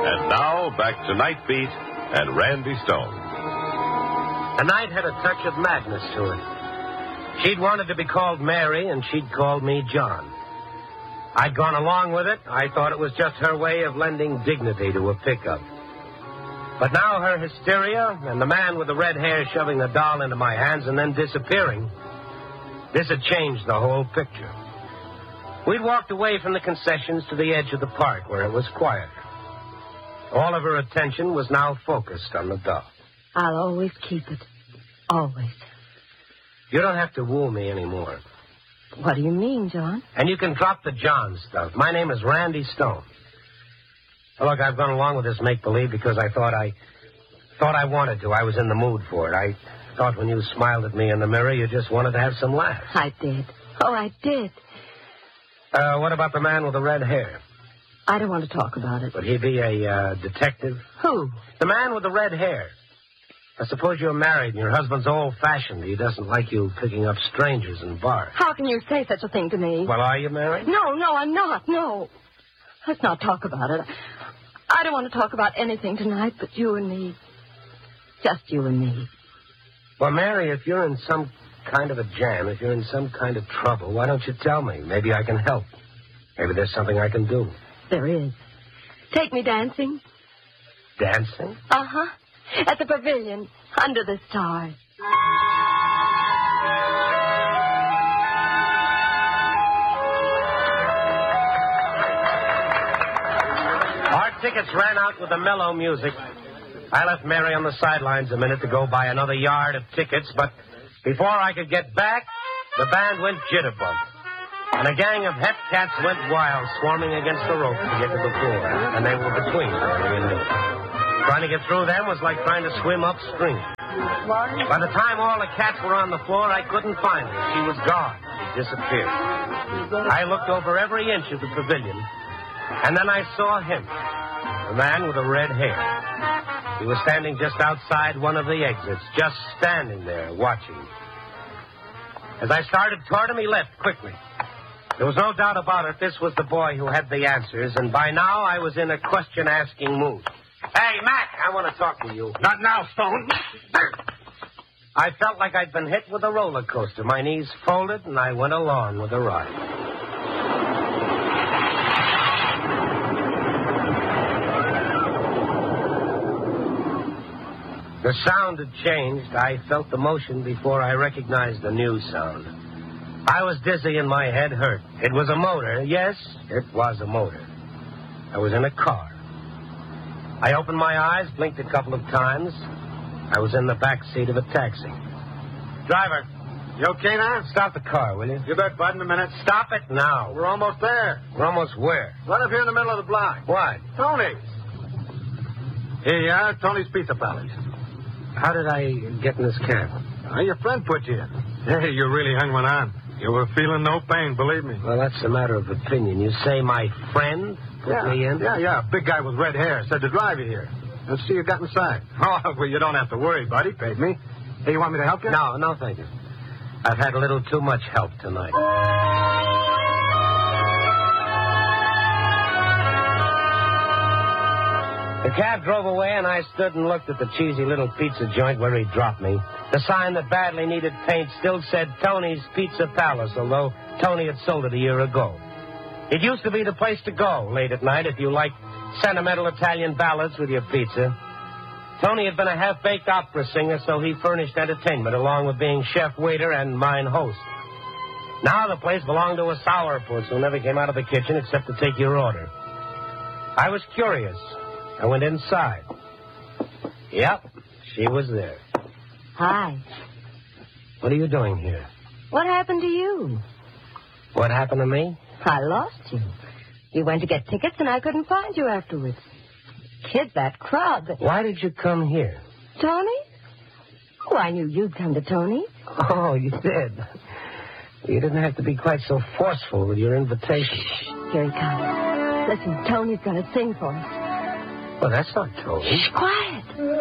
And now, back to Night Beat and Randy Stone. The night had a touch of madness to it. She'd wanted to be called Mary, and she'd called me John. I'd gone along with it. I thought it was just her way of lending dignity to a pickup. But now her hysteria and the man with the red hair shoving the doll into my hands and then disappearing, this had changed the whole picture. We'd walked away from the concessions to the edge of the park where it was quieter. All of her attention was now focused on the doll. I'll always keep it. Always. You don't have to woo me anymore. What do you mean, John? And you can drop the John stuff. My name is Randy Stone. Well, look, I've gone along with this make-believe because I thought I wanted to. I was in the mood for it. I thought when you smiled at me in the mirror, you just wanted to have some laughs. I did. Oh, I did. What about the man with the red hair? I don't want to talk about it. Would he be a detective? Who? The man with the red hair. I suppose you're married and your husband's old-fashioned. He doesn't like you picking up strangers in bars. How can you say such a thing to me? Well, are you married? No, I'm not. No. Let's not talk about it. I don't want to talk about anything tonight but you and me. Just you and me. Well, Mary, if you're in some kind of a jam, if you're in some kind of trouble, why don't you tell me? Maybe I can help. Maybe there's something I can do. There is. Take me dancing. Dancing? Uh-huh. At the pavilion, under the stars. Our tickets ran out with the mellow music. I left Mary on the sidelines a minute to go buy another yard of tickets, but before I could get back, the band went jitterbug. And a gang of het cats went wild, swarming against the rope to get to the floor. And they were between Mary and me. Trying to get through them was like trying to swim upstream. By the time all the cats were on the floor, I couldn't find her. She was gone. She disappeared. I looked over every inch of the pavilion, and then I saw him, the man with the red hair. He was standing just outside one of the exits, just standing there, watching. As I started toward him, he left quickly. There was no doubt about it. This was the boy who had the answers, and by now I was in a question-asking mood. Hey, Mac, I want to talk to you. Not now, Stone. I felt like I'd been hit with a roller coaster. My knees folded, and I went along with the ride. The sound had changed. I felt the motion before I recognized the new sound. I was dizzy and my head hurt. It was a motor. Yes, it was a motor. I was in a car. I opened my eyes, blinked a couple of times. I was in the back seat of a taxi. Driver. You okay now? Stop the car, will you? You bet, bud, in a minute. Stop it now. We're almost there. We're almost where? Right up here in the middle of the block. What? Tony's. Here you are, Tony's Pizza Palace. How did I get in this cab? Your friend put you in. Hey, you really hung one on. You were feeling no pain, believe me. Well, that's a matter of opinion. You say my friend put me in? Yeah. Big guy with red hair. Said to drive you here. Let's see you got inside. Oh, well, you don't have to worry, buddy. Paid me. Hey, you want me to help you? No, thank you. I've had a little too much help tonight. The cab drove away, and I stood and looked at the cheesy little pizza joint where he dropped me. The sign that badly needed paint still said Tony's Pizza Palace, although Tony had sold it a year ago. It used to be the place to go late at night if you liked sentimental Italian ballads with your pizza. Tony had been a half-baked opera singer, so he furnished entertainment along with being chef, waiter, and mine host. Now the place belonged to a sourpuss who never came out of the kitchen except to take your order. I was curious. I went inside. Yep, she was there. Hi. What are you doing here? What happened to you? What happened to me? I lost you. You went to get tickets, and I couldn't find you afterwards. Kid, that crowd. Why did you come here? Tony? Oh, I knew you'd come to Tony. Oh, you did. You didn't have to be quite so forceful with your invitation. Shh. Here he comes. Listen, Tony's going to sing for us. Well, that's not Tony. Shh, quiet.